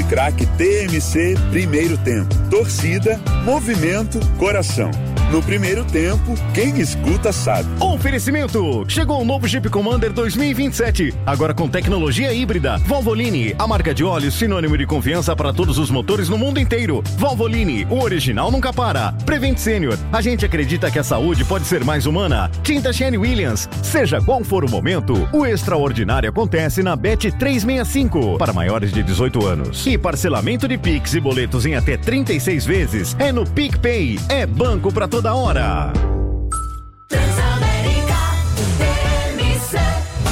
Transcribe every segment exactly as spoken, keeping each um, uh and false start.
Craque T M C Primeiro Tempo. Torcida, movimento, coração. No primeiro tempo, quem escuta sabe. Oferecimento! Chegou o novo Jeep Commander dois mil e vinte e sete. Agora com tecnologia híbrida. Valvoline, a marca de óleo sinônimo de confiança para todos os motores no mundo inteiro. Valvoline, o original nunca para. Prevent Senior, a gente acredita que a saúde pode ser mais humana. Tinta Shane Williams, seja qual for o momento, o extraordinário acontece na B E T trezentos e sessenta e cinco. Para maiores de dezoito anos. E parcelamento de Pix e boletos em até trinta e seis vezes é no PicPay. É banco para toda hora. Transamérica T M C.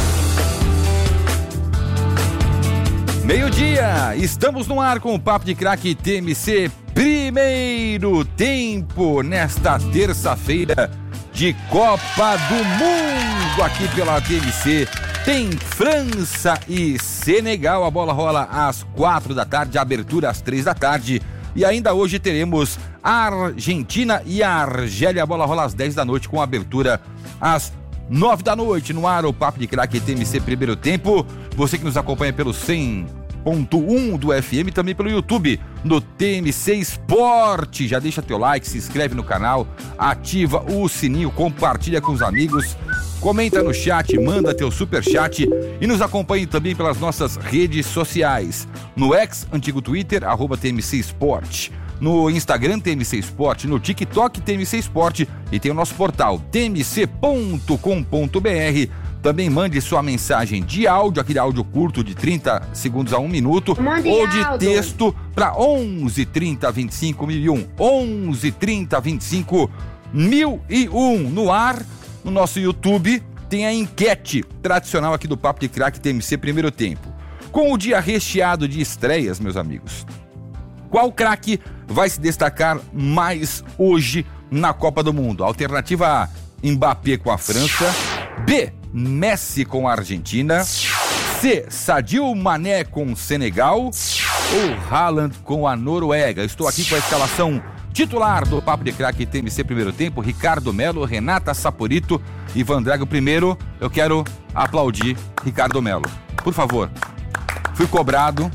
Meio-dia, estamos no ar com o Papo de Craque T M C Primeiro Tempo, nesta terça-feira de Copa do Mundo, aqui pela T M C. Tem França e Senegal, a bola rola às quatro da tarde, a abertura às três da tarde. E ainda hoje teremos a Argentina e a Argélia, a bola rola às dez da noite, com a abertura às nove da noite. No ar, o Papo de Craque T M C Primeiro Tempo. Você que nos acompanha pelo cem ponto um do F M, também pelo YouTube, no T M C Esporte. Já deixa teu like, se inscreve no canal, ativa o sininho, compartilha com os amigos, comenta no chat, manda teu superchat e nos acompanhe também pelas nossas redes sociais. No X, antigo Twitter, arroba T M C Esporte. No Instagram, T M C Esporte. No TikTok, T M C Esporte. E tem o nosso portal, t m c ponto com ponto b r. Também mande sua mensagem de áudio, aquele áudio curto de trinta segundos a um minuto, Mande ou de áudio. texto para onze trinta vinte e cinco mil e um. onze trinta vinte e cinco mil e um. No ar, no nosso YouTube, tem a enquete tradicional aqui do Papo de Craque T M C Primeiro Tempo. Com o dia recheado de estreias, meus amigos, qual craque vai se destacar mais hoje na Copa do Mundo? Alternativa A, Mbappé com a França. B, Messi com a Argentina. C, Sadio Mané com o Senegal. Ou Haaland com a Noruega. Estou aqui com a escalação titular do Papo de Craque T M C Primeiro Tempo: Ricardo Melo, Renata Saporito e Ivan Drago. Primeiro, eu quero aplaudir Ricardo Melo. Por favor. Fui cobrado.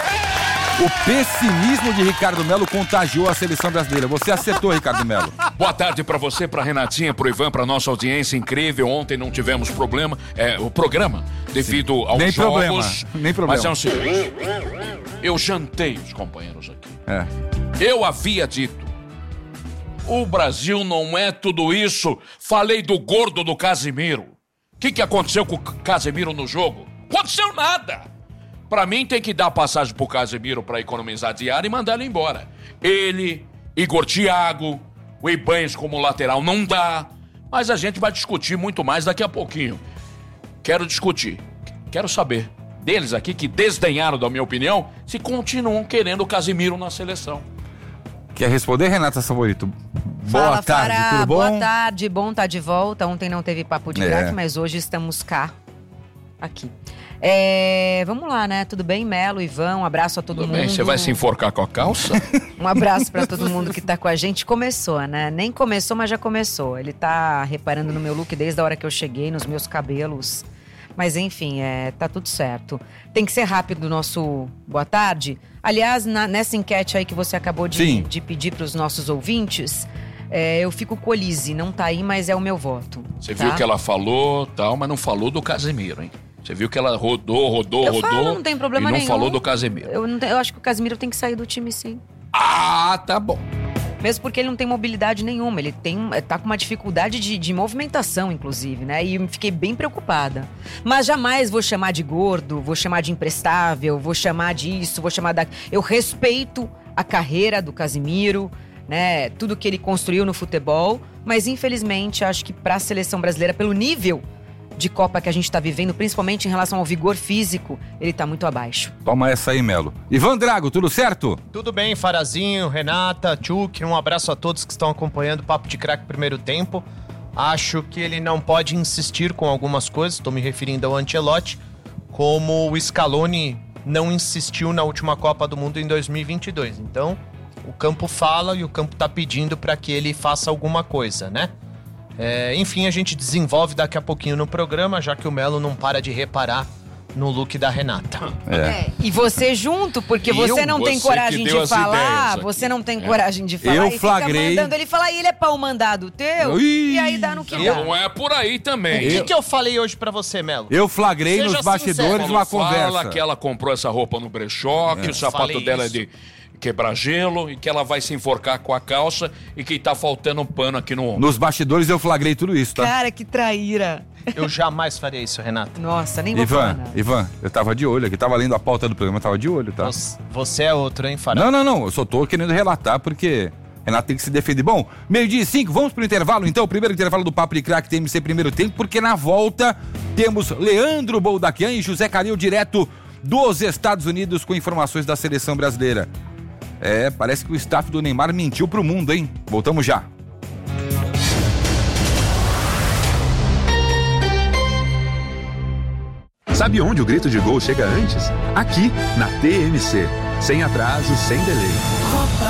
O pessimismo de Ricardo Melo contagiou a seleção brasileira. Você acertou, Ricardo Melo. Boa tarde pra você, pra Renatinha, pro Ivan, pra nossa audiência incrível. Ontem não tivemos problema, é, o programa, devido Sim. aos Nem jogos. Problema. Nem problema. Mas é o seguinte, eu jantei os companheiros aqui. É. Eu havia dito, o Brasil não é tudo isso. Falei do gordo do Casemiro. O que, que aconteceu com o Casemiro no jogo? Aconteceu nada. Pra mim tem que dar passagem pro Casemiro pra economizar diária e mandar ele embora. Ele, Igor Thiago, o Ibanez como lateral não dá. Mas a gente vai discutir muito mais daqui a pouquinho. Quero discutir, quero saber deles aqui que desdenharam da minha opinião, se continuam querendo o Casemiro na seleção. Quer responder, Renata Saporito? Boa Fala, tarde, Fará. tudo bom? Boa tarde, bom tá de volta. Ontem não teve papo de É. craque, mas hoje estamos cá, aqui. É, vamos lá, né? Tudo bem, Melo, Ivan? Um abraço a todo Tudo mundo. bem, você vai se enforcar com a calça? Um abraço pra todo mundo que tá com a gente. Começou, né? Nem começou, mas já começou. Ele tá reparando no meu look desde a hora que eu cheguei, nos meus cabelos. Mas enfim, é, tá tudo certo. Tem que ser rápido o nosso boa tarde. Aliás, na, nessa enquete aí que você acabou de, de pedir pros nossos ouvintes, é, eu fico com o Olise. Não tá aí, mas é o meu voto. Você tá? viu que ela falou, tal, mas não falou do Casemiro, hein? Você viu que ela rodou, rodou, eu rodou. Falo, não tem problema e não nenhum. falou do Casemiro. Eu, não te- eu acho que o Casemiro tem que sair do time, sim. Ah, tá bom. Mesmo porque ele não tem mobilidade nenhuma. Ele tem, tá com uma dificuldade de, de movimentação, inclusive, né? E eu fiquei bem preocupada. Mas jamais vou chamar de gordo, vou chamar de imprestável, vou chamar disso, vou chamar da... Eu respeito a carreira do Casemiro, né? Tudo que ele construiu no futebol. Mas, infelizmente, acho que para a seleção brasileira, pelo nível de Copa que a gente tá vivendo, principalmente em relação ao vigor físico, ele tá muito abaixo. Toma essa aí, Melo. Ivan Drago, tudo certo? Tudo bem, Farazinho, Renata, Tchuk, um abraço a todos que estão acompanhando o Papo de Craque Primeiro Tempo. Acho que ele não pode insistir com algumas coisas, estou me referindo ao Ancelotti, como o Scaloni não insistiu na última Copa do Mundo em dois mil e vinte e dois. Então, o campo fala e o campo tá pedindo para que ele faça alguma coisa, né? É, enfim, a gente desenvolve daqui a pouquinho no programa, já que o Melo não para de reparar no look da Renata. É. É, e você junto, porque Eu, você não você tem que coragem deu de as falar, ideias aqui. você não tem É. coragem de falar Eu e flagrei- fica mandando ele falar, e ele é pau mandado teu, Ih, e aí dá no que dá. Não é por aí O também. que, que eu falei hoje pra você, Melo? Eu flagrei Seja nos bastidores sincero. uma Fala conversa. que ela comprou essa roupa no brechó, que o sapato Falei dela isso. é de quebrar gelo e que ela vai se enforcar com a calça e que tá faltando um pano aqui no ombro. Nos bastidores eu flagrei tudo isso, tá? Cara, que traíra. Eu jamais faria isso, Renata. Nossa, nem vou falar Ivan, nada. Ivan, eu tava de olho aqui, tava lendo a pauta do programa, eu tava de olho, tá? Você- Você é outro, hein, Fará? Não, não, não, eu só tô querendo relatar porque Renato tem que se defender. Bom, meio-dia e cinco, vamos pro intervalo então, o primeiro intervalo do Papo de Crack T M C primeiro tempo, porque na volta temos Leandro Boldaquian e José Calil direto dos Estados Unidos com informações da seleção brasileira. É, parece que o staff do Neymar mentiu pro mundo, hein? Voltamos já. Sabe onde o grito de gol chega antes? Aqui, na T M C. Sem atraso, sem delay.